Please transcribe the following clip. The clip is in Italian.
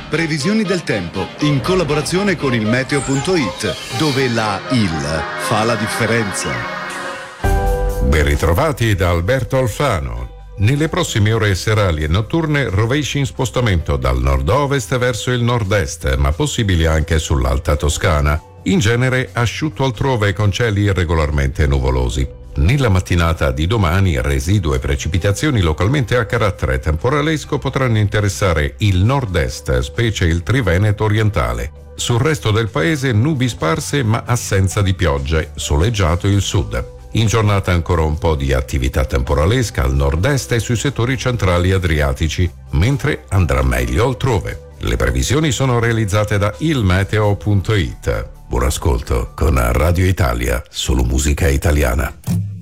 Previsioni del tempo in collaborazione con il meteo.it, dove la IL fa la differenza. Ben ritrovati da Alberto Alfano. Nelle prossime ore serali e notturne rovesci in spostamento dal nord-ovest verso il nord-est, ma possibili anche sull'Alta Toscana. In genere asciutto altrove con cieli irregolarmente nuvolosi. Nella mattinata di domani residue precipitazioni localmente a carattere temporalesco potranno interessare il nord-est, specie il Triveneto orientale. Sul resto del paese nubi sparse ma assenza di piogge, soleggiato il sud. In giornata ancora un po' di attività temporalesca al nord-est e sui settori centrali adriatici, mentre andrà meglio altrove. Le previsioni sono realizzate da ilmeteo.it. Buon ascolto con Radio Italia, solo musica italiana.